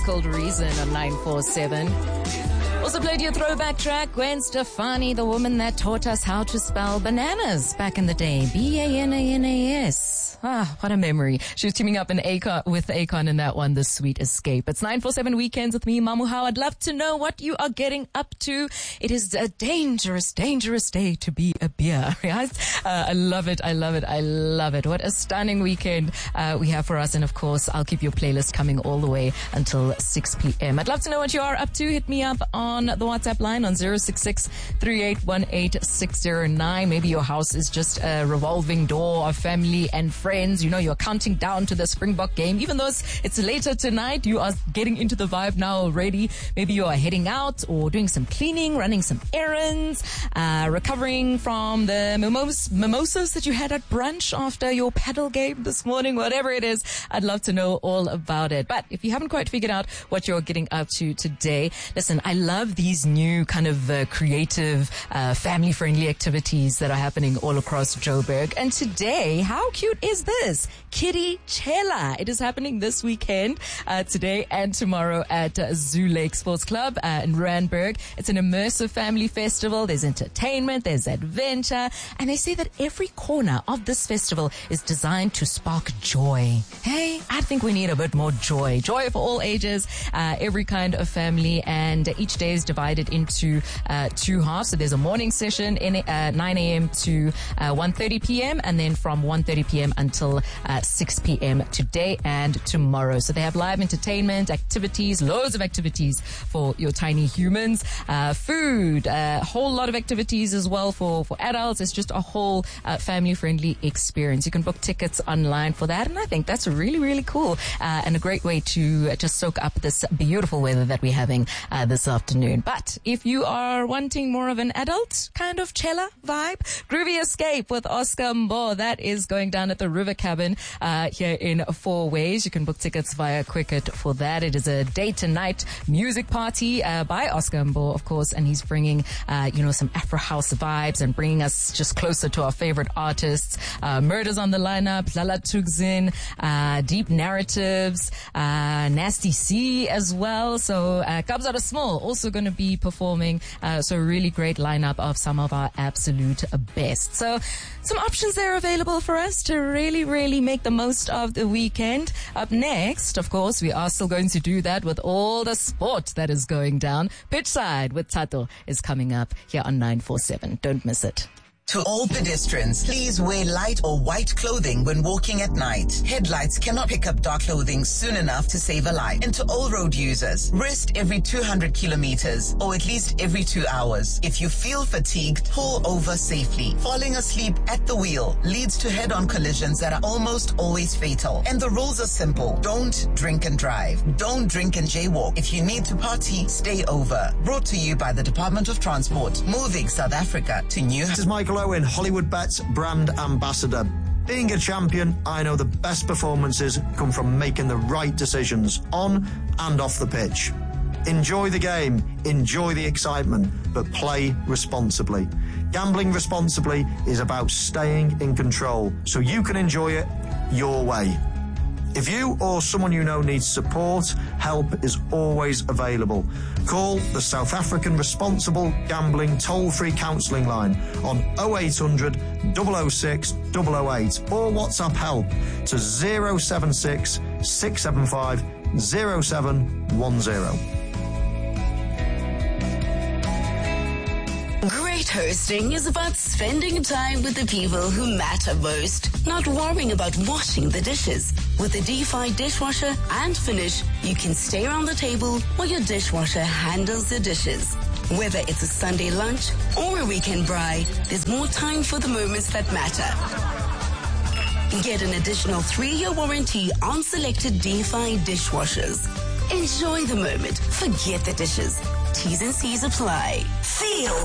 Called Reason on 947. Also played your throwback track, Gwen Stefani, the woman that taught us how to spell bananas back in the day. B-A-N-A-N-A-S. Ah, what a memory. She was teaming up with Akon in that one, The Sweet Escape. It's 947 Weekends with me, Mamuhau. I'd love to know what you are getting up to. It is a dangerous, dangerous day to be a beer, right? I love it. I love it. I love it. What a stunning weekend we have for us. And of course, I'll keep your playlist coming all the way until 6 p.m. I'd love to know what you are up to. Hit me up on the WhatsApp line on 066-3818-609. Maybe your house is just a revolving door of family and friends. You know, you're counting down to the Springbok game. Even though it's later tonight, you are getting into the vibe now already. Maybe you are heading out or doing some cleaning, running some errands, recovering from the mimosas that you had at brunch after your paddle game this morning, whatever it is. I'd love to know all about it. But if you haven't quite figured out what you're getting up to today, listen, I love these new kind of creative, family-friendly activities that are happening all across Joburg. And today, how cute is this? Kitty Chela. It is happening this weekend, today and tomorrow at Zoo Lake Sports Club in Randburg. It's an immersive family festival. There's entertainment, there's adventure, and they say that every corner of this festival is designed to spark joy. Hey, I think we need a bit more joy. Joy for all ages, every kind of family, and each day is divided into two halves. So there's a morning session in 9 a.m. to 1:30 p.m. and then from 1:30 p.m. until 6 p.m. today and tomorrow. So they have live entertainment, activities, loads of activities for your tiny humans, food, a whole lot of activities as well for adults. It's just a whole family-friendly experience. You can book tickets online for that, and I think that's really, really cool and a great way to just soak up this beautiful weather that we're having this afternoon. But if you are wanting more of an adult kind of chela vibe, Groovy Escape with Oscar Mbo, that is going down at the River Cabin here in Four Ways. You can book tickets via Quicket for that. It is a day to night music party by Oscar Mbo, of course, and he's bringing some Afro house vibes and bringing us just closer to our favorite artists. Murders on the lineup, Lala Tugzin, Deep Narratives, Nasty C as well. So Kabza De Small also going to be performing. So a really great lineup of some of our absolute best. So some options there available for us to really, really make the most of the weekend. Up next, of course, we are still going to do that with all the sport that is going down. Pitchside with Tato is coming up here on 947. Don't miss it. To all pedestrians, please wear light or white clothing when walking at night. Headlights cannot pick up dark clothing soon enough to save a life. And to all road users, rest every 200 kilometers or at least every 2 hours. If you feel fatigued, pull over safely. Falling asleep at the wheel leads to head-on collisions that are almost always fatal. And the rules are simple. Don't drink and drive. Don't drink and jaywalk. If you need to party, stay over. Brought to you by the Department of Transport, moving South Africa to new... This is Michael Owen, Hollywood Bets brand ambassador. Being a champion, I know the best performances come from making the right decisions on and off the pitch. Enjoy the game, enjoy the excitement, but play responsibly. Gambling responsibly is about staying in control so you can enjoy it your way. If you or someone you know needs support, help is always available. Call the South African Responsible Gambling toll-free counselling line on 0800 006 008 or WhatsApp help to 076 675 0710. Great hosting is about spending time with the people who matter most, not worrying about washing the dishes. With the Defy dishwasher and finish, you can stay around the table while your dishwasher handles the dishes. Whether it's a Sunday lunch or a weekend braai, there's more time for the moments that matter. Get an additional 3-year warranty on selected Defy dishwashers. Enjoy the moment. Forget the dishes. T's and C's apply. Feel